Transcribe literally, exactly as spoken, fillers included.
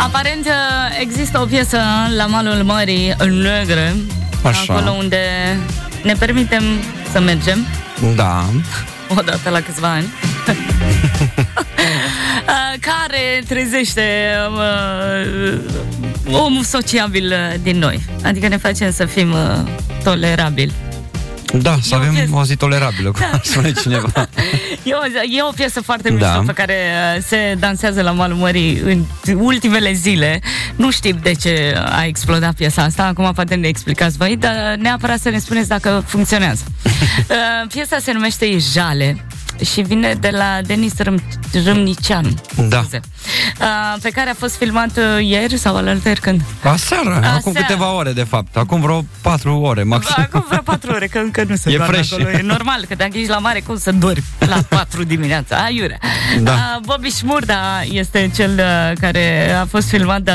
Aparent există o piesă la malul Mării Negre, așa, acolo unde ne permitem să mergem. Da. Odată la câțiva ani. Care trezește uh, omul sociabil din noi. Adică ne facem să fim uh, tolerabili. Da, să e avem o, piesă... o zi tolerabilă, cum da. spune cineva. E o, e o piesă foarte da. mișto pe care se dansează la malul Mării în ultimele zile. Nu știu de ce a explodat piesa asta, acum poate ne explicați voi, dar neapărat să ne spuneți dacă funcționează. uh, piesa se numește Jale și vine de la Denis Râm- Râmnician, da. uh, pe care a fost filmat uh, ieri sau alaltăieri când? Aseară, Aseară. acum câteva ore de fapt, acum vreo patru ore maxim. Acum vreo patru ore, că încă nu se e doarme fresh. acolo. E normal, că dacă ești la mare, cum să dormi la patru dimineața? Aiurea. Da. Uh, Bobby Shmurda este cel uh, care a fost filmat